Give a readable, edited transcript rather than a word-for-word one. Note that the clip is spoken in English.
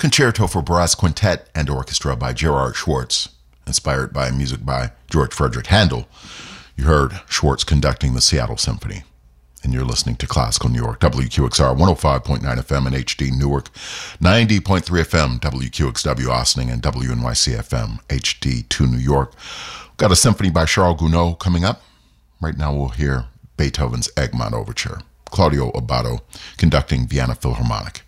Concerto for Brass Quintet and Orchestra by Gerard Schwartz, inspired by music by George Frederick Handel. You heard Schwartz conducting the Seattle Symphony. And you're listening to Classical New York, WQXR 105.9 FM in HD Newark, 90.3 FM WQXW Austin, and WNYC FM HD2 New York. We've got a symphony by Charles Gounod coming up. Right now we'll hear Beethoven's Egmont Overture. Claudio Abbado conducting Vienna Philharmonic.